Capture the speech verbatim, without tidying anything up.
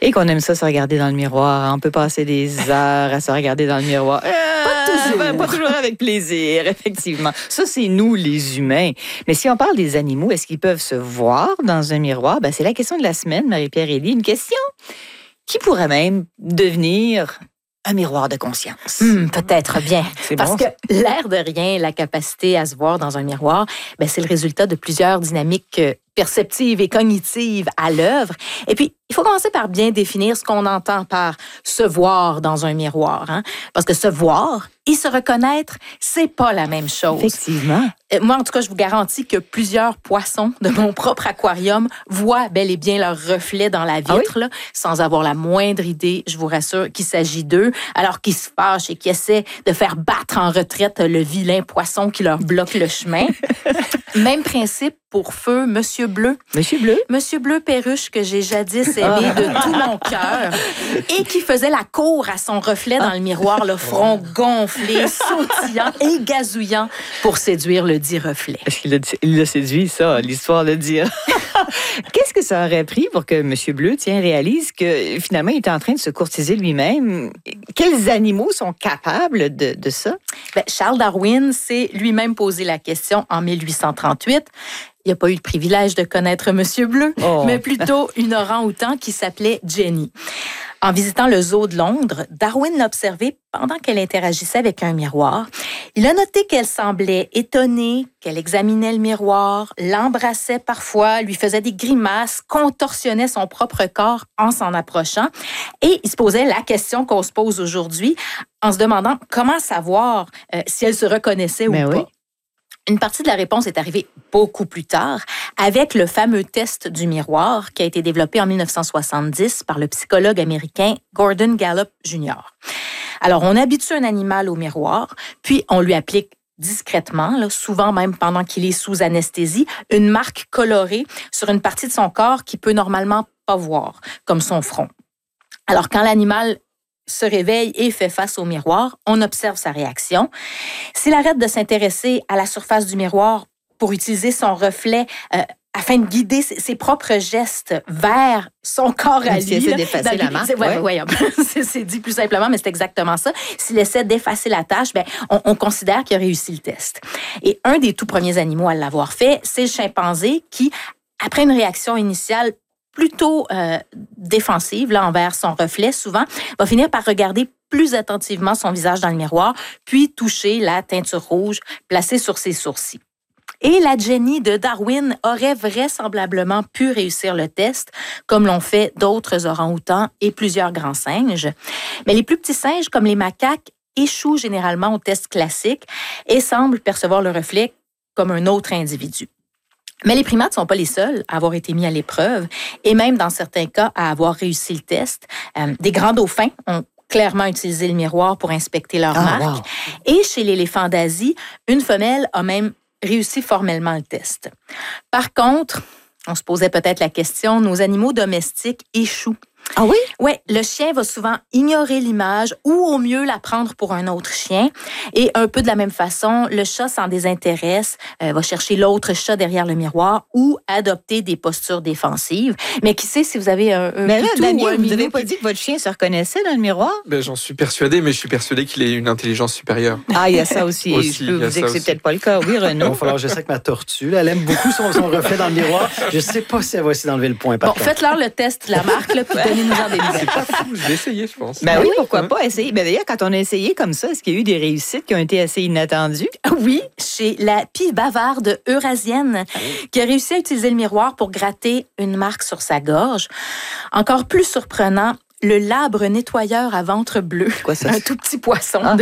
Et qu'on aime ça se regarder dans le miroir. On peut passer des heures à se regarder dans le miroir. Euh, Pas toujours. ben, pas toujours avec plaisir, effectivement. Ça, c'est nous, les humains. Mais si on parle des animaux, est-ce qu'ils peuvent se voir dans un miroir? Ben, c'est la question de la semaine, Marie-Pierre Élie. Une question qui pourrait même devenir un miroir de conscience. Hum, peut-être bien. C'est Parce bon, que ça. l'air de rien, la capacité à se voir dans un miroir, ben, c'est le résultat de plusieurs dynamiques euh, perceptives et cognitives à l'œuvre. Et puis, il faut commencer par bien définir ce qu'on entend par se voir dans un miroir. Hein? Parce que se voir et se reconnaître, c'est pas la même chose. Effectivement. Euh, Moi, en tout cas, je vous garantis que plusieurs poissons de mon propre aquarium voient bel et bien leur reflet dans la vitre, Ah oui? là, sans avoir la moindre idée, je vous rassure, qu'il s'agit d'eux, alors qu'ils se fâchent et qu'ils essaient de faire battre en retraite le vilain poisson qui leur bloque le chemin. Même principe pour feu Monsieur Bleu. Monsieur Bleu? Monsieur Bleu Perruche que j'ai jadis aimé de tout mon cœur et qui faisait la cour à son reflet dans le miroir, le front gonflé, sautillant et gazouillant pour séduire le dit reflet. Est-ce qu'il a, il l'a séduit, ça, l'histoire de dire? Qu'est-ce que ça aurait pris pour que Monsieur Bleu, tiens, réalise que finalement, il est en train de se courtiser lui-même? Quels animaux sont capables de, de ça? Ben, Charles Darwin s'est lui-même posé la question en mille huit cent trente-huit. Il n'a pas eu le privilège de connaître Monsieur Bleu, Oh. mais plutôt une orang-outan qui s'appelait Jenny. En visitant le zoo de Londres, Darwin l'a observée pendant qu'elle interagissait avec un miroir. Il a noté qu'elle semblait étonnée, qu'elle examinait le miroir, l'embrassait parfois, lui faisait des grimaces, contorsionnait son propre corps en s'en approchant. Et il se posait la question qu'on se pose aujourd'hui en se demandant comment savoir euh, si elle se reconnaissait Ben ou oui. pas. Une partie de la réponse est arrivée beaucoup plus tard avec le fameux test du miroir qui a été développé en mille neuf cent soixante-dix par le psychologue américain Gordon Gallup junior Alors, on habitue un animal au miroir, puis on lui applique discrètement, là, souvent même pendant qu'il est sous anesthésie, une marque colorée sur une partie de son corps qu'il peut normalement pas voir, comme son front. Alors, quand l'animal se réveille et fait face au miroir, on observe sa réaction. S'il arrête de s'intéresser à la surface du miroir pour utiliser son reflet euh, afin de guider ses, ses propres gestes vers son corps à S'il lui. essaie d'effacer la marque, C'est, ouais, ouais. ouais, c'est, c'est dit plus simplement, mais c'est exactement ça. S'il essaie d'effacer la tâche, ben, on, on considère qu'il a réussi le test. Et un des tout premiers animaux à l'avoir fait, c'est le chimpanzé qui, après une réaction initiale plutôt euh, défensive là, envers son reflet, souvent, va finir par regarder plus attentivement son visage dans le miroir, puis toucher la teinture rouge placée sur ses sourcils. Et la Jenny de Darwin aurait vraisemblablement pu réussir le test, comme l'ont fait d'autres orang-outans et plusieurs grands singes. Mais les plus petits singes, comme les macaques, échouent généralement au test classique et semblent percevoir le reflet comme un autre individu. Mais les primates ne sont pas les seuls à avoir été mis à l'épreuve et même dans certains cas à avoir réussi le test. Euh, des grands dauphins ont clairement utilisé le miroir pour inspecter leur Ah, marque. wow. Et chez l'éléphant d'Asie, une femelle a même réussi formellement le test. Par contre, on se posait peut-être la question, nos animaux domestiques échouent. Ah oui? Oui, le chien va souvent ignorer l'image ou au mieux la prendre pour un autre chien. Et un peu de la même façon, le chat s'en désintéresse, euh, va chercher l'autre chat derrière le miroir ou adopter des postures défensives. Mais qui sait si vous avez un, un Mais là, pitou ou un Daniel, vous minou n'avez pas qui- dit que votre chien se reconnaissait dans le miroir? Ben, j'en suis persuadé, mais je suis persuadé qu'il ait une intelligence supérieure. Ah, il y a ça aussi. Aussi, Je peux il y a vous dire ça que c'est aussi. peut-être pas le cas. Oui, Il va Renaud? falloir, je sais que ma tortue, là, elle aime beaucoup son, son reflet dans le miroir. Je ne sais pas si elle va essayer d'enlever le point par Bon, contre. faites-leur le test de la marque, là, puis donnez-nous-en des nouvelles. C'est pas fou, je vais essayer, je pense. Ben oui, oui. pourquoi pas essayer? Ben d'ailleurs, quand on a essayé comme ça, est-ce qu'il y a eu des réussites qui ont été assez inattendues? Oui, chez la pie bavarde eurasienne, qui a réussi à utiliser le miroir pour gratter une marque sur sa gorge. Encore plus surprenant, le labre nettoyeur à ventre bleu. Quoi ça? Un tout petit poisson Ah. de